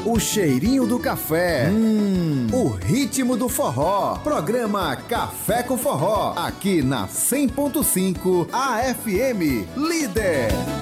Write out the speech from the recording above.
O cheirinho do café. O ritmo do forró. Programa Café com Forró. Aqui na 100.5 AFM. Líder.